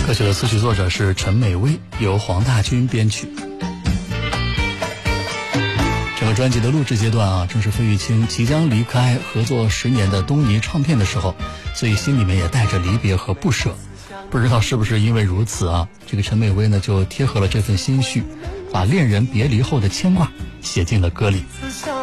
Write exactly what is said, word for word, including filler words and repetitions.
歌曲的词曲作者是陈美薇，由黄大军编曲。整个专辑的录制阶段啊，正是费玉清即将离开合作十年的东尼唱片的时候，所以心里面也带着离别和不舍。不知道是不是因为如此啊，这个陈美薇呢就贴合了这份心绪，把恋人别离后的牵挂写进了歌里。